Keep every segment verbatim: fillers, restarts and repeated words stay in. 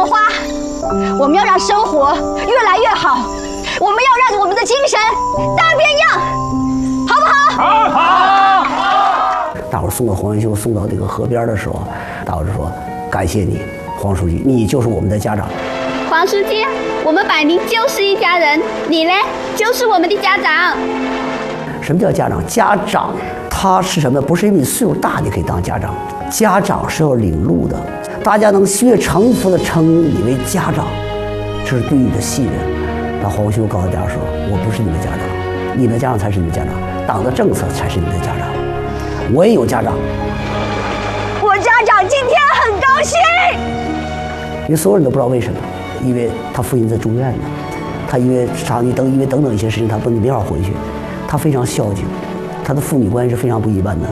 朵花，我们要让生活越来越好，我们要让我们的精神大变样，好不好？好，好。大伙送到黄元修送到这个河边的时候，大伙就说：“感谢你，黄书记，你就是我们的家长。” 黄书记，我们百名就是一家人，你呢，就是我们的家长。 什么叫家长？家长他是什么？不是因为你岁数大你可以当家长，家长是要领路的。大家能越诚服的称你为家长，这是对你的信任。那黄修告诉大家说：“我不是你的家长，你的家长才是你的家长，党的政策才是你的家长。我也有家长，我家长今天很高兴。”因为所有人都不知道为什么，因为他父亲在住院呢，他因为长期等，因为等等一些事情，他不没法回去。他非常孝敬，他的父女关系是非常不一般的。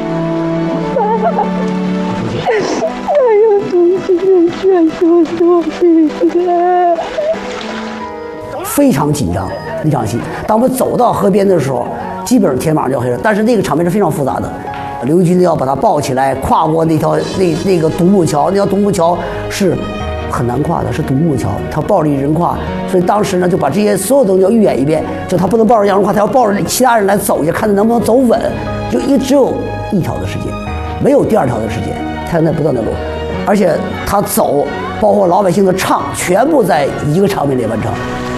还有同志的选手作品了，非常紧张那场戏。当我们走到河边的时候，基本上天马上就要黑了，但是那个场面是非常复杂的。刘军要把他抱起来，跨过那条那那个独木桥，那条独木桥是很难跨的，是独木桥，他抱着一人跨，所以当时呢就把这些所有东西要预演一遍，就他不能抱着杨人跨，他要抱着其他人来走一下，看他能不能走稳，就一只有一条的时间，没有第二条的时间，他在不断的走，而且他走，包括老百姓的唱，全部在一个场面里完成。